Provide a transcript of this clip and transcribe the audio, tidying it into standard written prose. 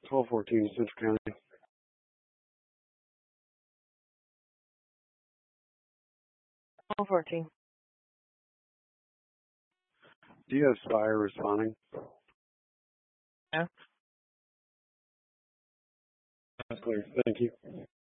1214 Central County. All 14. Do you have Spire responding? Yeah. That's clear. Thank you.